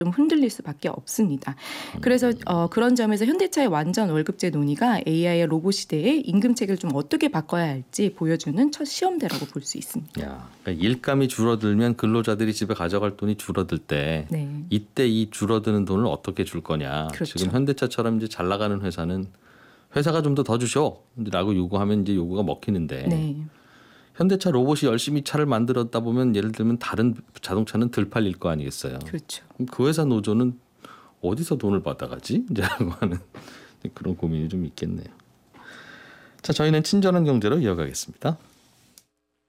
좀 흔들릴 수밖에 없습니다. 그래서 그런 점에서 현대차의 완전 월급제 논의가 AI의 로봇 시대에 임금체계를 좀 어떻게 바꿔야 할지 보여주는 첫 시험대라고 볼 수 있습니다. 그러니까 일감이 줄어들면 근로자들이 집에 가져갈 돈이 줄어들 때 네. 이때 이 줄어드는 돈을 어떻게 줄 거냐. 그렇죠. 지금 현대차처럼 이제 잘 나가는 회사는 회사가 좀 더 주셔라고 요구하면 이제 요구가 먹히는데 네. 현대차 로봇이 열심히 차를 만들었다 보면 예를 들면 다른 자동차는 덜 팔릴 거 아니겠어요. 그렇죠. 그럼 그 회사 노조는 어디서 돈을 받아가지? 이제라고 하는 그런 고민이 좀 있겠네요. 자, 저희는 친절한 경제로 이어가겠습니다.